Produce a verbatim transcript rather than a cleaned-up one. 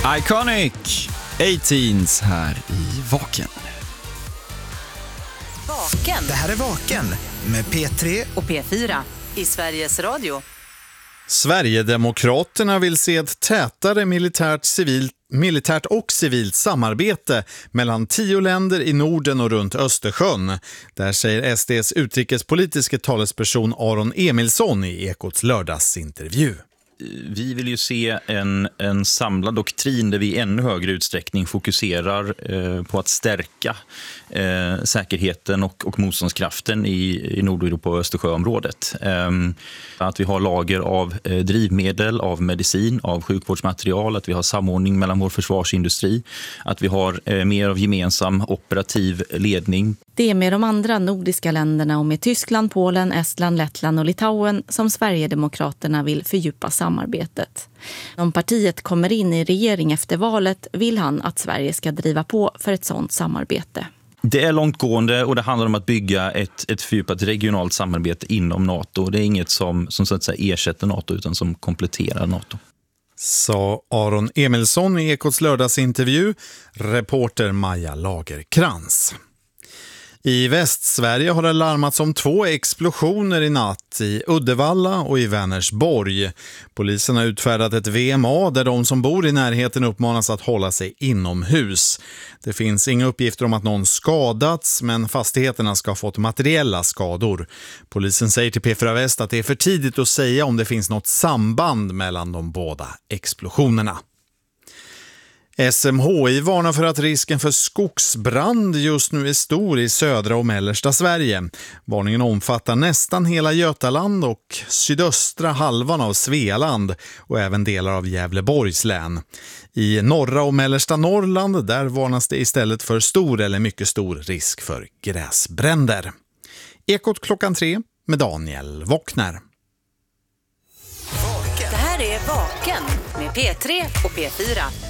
Iconic arton's här i Vaken. Vaken. Det här är Vaken med P tre och P fyra i Sveriges Radio. Sverigedemokraterna vill se ett tätare militärt, civilt, militärt och civilt samarbete mellan tio länder i Norden och runt Östersjön. Där säger S D:s utrikespolitiska talesperson Aron Emilsson i Ekots lördagsintervju. Vi vill ju se en, en samlad doktrin där vi i ännu högre utsträckning fokuserar eh, på att stärka eh, säkerheten och, och motståndskraften i, i Nordeuropa och Östersjöområdet. Eh, att vi har lager av eh, drivmedel, av medicin, av sjukvårdsmaterial, att vi har samordning mellan vår försvarsindustri, att vi har eh, mer av gemensam operativ ledning. Det är med de andra nordiska länderna och med Tyskland, Polen, Estland, Lettland och Litauen som Sverigedemokraterna vill fördjupa samarbetet. Om partiet kommer in i regering efter valet vill han att Sverige ska driva på för ett sådant samarbete. Det är långtgående och det handlar om att bygga ett, ett fördjupat regionalt samarbete inom NATO. Det är inget som, som så att säga ersätter NATO utan som kompletterar NATO. Sa Aron Emilsson i Ekots lördagsintervju, reporter Maja Lagerkrans. I Västsverige har det larmats om två explosioner i natt i Uddevalla och i Vänersborg. Polisen har utfärdat ett V M A där de som bor i närheten uppmanas att hålla sig inomhus. Det finns inga uppgifter om att någon skadats, men fastigheterna ska ha fått materiella skador. Polisen säger till P fyra Väst att det är för tidigt att säga om det finns något samband mellan de båda explosionerna. S M H I varnar för att risken för skogsbrand just nu är stor i södra och mellersta Sverige. Varningen omfattar nästan hela Götaland och sydöstra halvan av Svealand och även delar av Gävleborgs län. I norra och mellersta Norrland där varnas det istället för stor eller mycket stor risk för gräsbränder. Ekot klockan tre med Daniel Wockner. Det här är Vaken med P tre och P fyra.